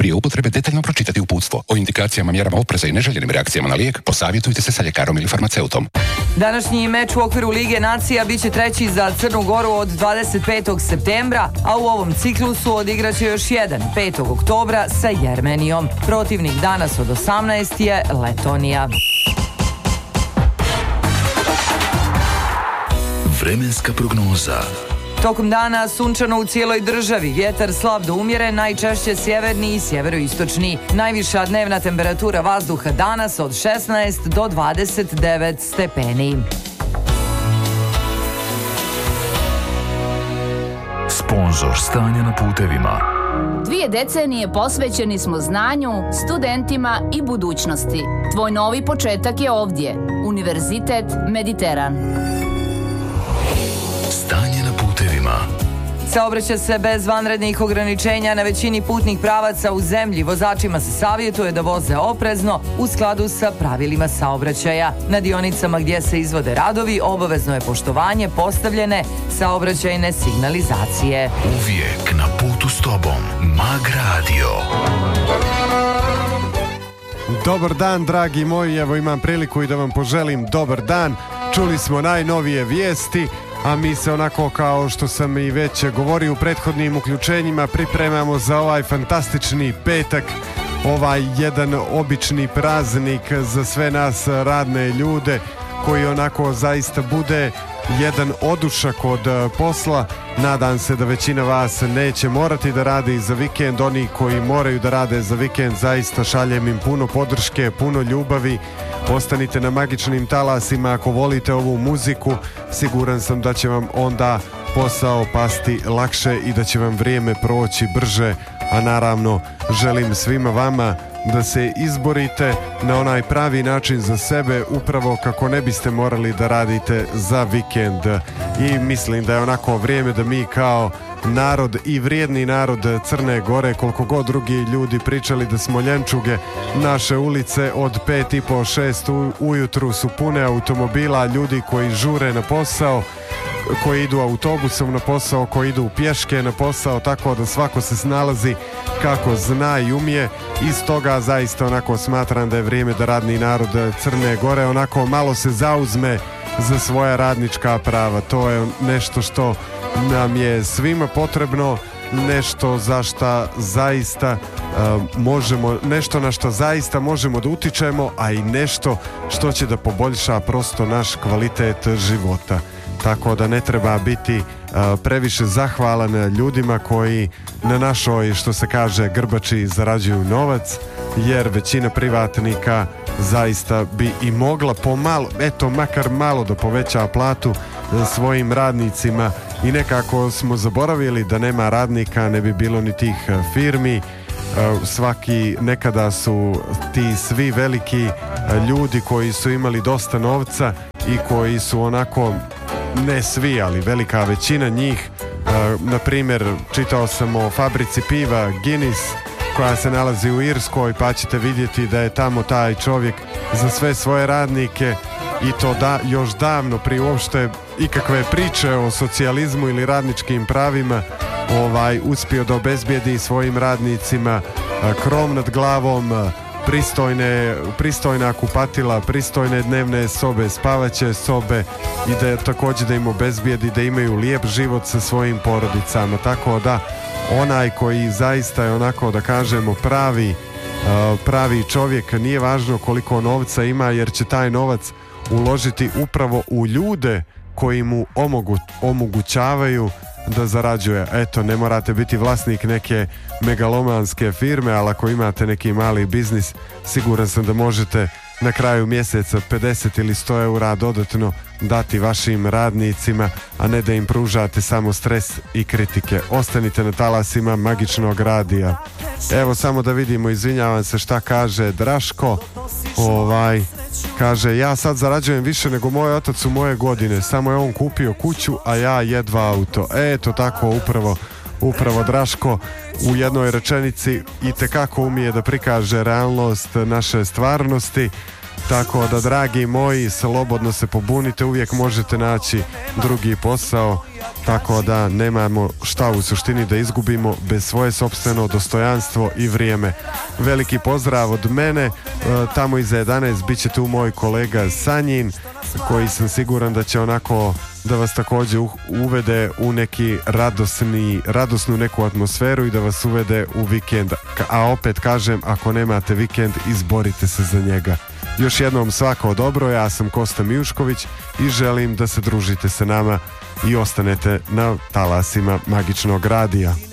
Prije upotrebe detaljno pročitati uputstvo. O indikacijama, mjerama opreza i neželjenim reakcijama na lijek posavjetujte se sa ljekarom ili farmaceutom. Današnji meč u okviru Lige nacija biće treći za Crnu Goru od 25. septembra, a u ovom ciklusu odigraće još jedan 5. oktobra sa Jermenijom. Protivnik danas od 18 je Letonija. Vremenska prognoza. Tokom dana sunčano u cijeloj državi, vjetar slab do umjeren, najčešće sjeverni i sjeveroistočni. Najviša dnevna temperatura vazduha danas od 16 do 29 stepeni. Sponzor stanja na putevima. 2 decenije posvećeni smo znanju, studentima i budućnosti. Tvoj novi početak je ovdje. Univerzitet Mediteran. Stanje na putevima. Saobraća se bez vanrednih ograničenja na većini putnih pravaca u zemlji. Vozačima se savjetuje da voze oprezno u skladu sa pravilima saobraćaja. Na dionicama gdje se izvode radovi obavezno je poštovanje postavljene saobraćajne signalizacije. Uvijek na putu s tobom. Mag Radio. Dobar dan, dragi moji, evo imam priliku i da vam poželim dobar dan. Čuli smo najnovije vijesti, a mi se onako, kao što sam i već govorio u prethodnim uključenjima, pripremamo za ovaj fantastični petak, ovaj jedan obični praznik za sve nas radne ljude, koji onako zaista bude jedan odušak od posla. Nadam se da većina vas neće morati da radi za vikend. Oni koji moraju da rade za vikend, zaista šaljem im puno podrške, puno ljubavi. Ostanite na magičnim talasima ako volite ovu muziku. Siguran sam da će vam onda posao pasti lakše i da će vam vrijeme proći brže. A naravno, želim svima vama da se izborite na onaj pravi način za sebe, upravo kako ne biste morali da radite za vikend. I mislim da je onako vrijeme da mi kao narod i vrijedni narod Crne Gore, koliko god drugi ljudi pričali da smo ljenčuge, naše ulice od 5:30-6 ujutru su pune automobila, ljudi koji žure na posao, koji idu autobusom na posao, koji idu pješke na posao, tako da svako se snalazi kako zna i umije. Iz toga zaista onako smatram da je vrijeme da radni narod Crne Gore onako malo se zauzme za svoja radnička prava. To je nešto što nam je svima potrebno, nešto za šta zaista možemo, nešto na što zaista možemo da utičemo, a i nešto što će da poboljša prosto naš kvalitet života. Tako da ne treba biti previše zahvalan ljudima koji na našoj, što se kaže, grbači zarađuju novac, jer većina privatnika zaista bi i mogla pomalo, eto makar malo da poveća platu svojim radnicima, i nekako smo zaboravili da nema radnika ne bi bilo ni tih firmi. Nekada su ti svi veliki ljudi koji su imali dosta novca i koji su onako, ne svi, ali velika većina njih, na primjer čitao sam o fabrici piva Guinness koja se nalazi u Irskoj, pa ćete vidjeti da je tamo taj čovjek za sve svoje radnike, i to još davno prije uopšte ikakve priče o socijalizmu ili radničkim pravima, uspio da obezbijedi svojim radnicima krov nad glavom, pristojna kupatila, pristojne dnevne sobe, spavaće sobe, i da također da im obezbijedi da imaju lijep život sa svojim porodicama. Tako da onaj koji zaista je onako, da kažemo, pravi čovjek, nije važno koliko novca ima, jer će taj novac uložiti upravo u ljude koji mu omogućavaju da zarađuje. Eto, ne morate biti vlasnik neke megalomanske firme, ali ako imate neki mali biznis, siguran sam da možete na kraju mjeseca 50 ili 100 eura dodatno dati vašim radnicima, a ne da im pružate samo stres i kritike. Ostanite na talasima magičnog radija. Evo samo da vidimo, izvinjavam se, šta kaže Draško. Kaže, ja sad zarađujem više nego moj otac u moje godine, samo je on kupio kuću, a ja jedva auto. Eto tako, upravo Draško u jednoj rečenici itekako umije da prikaže realnost naše stvarnosti. Tako da, dragi moji, slobodno se pobunite, uvijek možete naći drugi posao, tako da nemamo šta u suštini da izgubimo bez svoje sopstveno dostojanstvo i vrijeme. Veliki pozdrav od mene, tamo iza 11 bit će tu moj kolega Sanjin, koji sam siguran da će onako da vas također uvede u neki radosnu neku atmosferu i da vas uvede u vikend. A opet kažem, ako nemate vikend, izborite se za njega. Još jednom svako dobro, ja sam Kosta Mijušković i želim da se družite sa nama i ostanete na talasima Magičnog radija.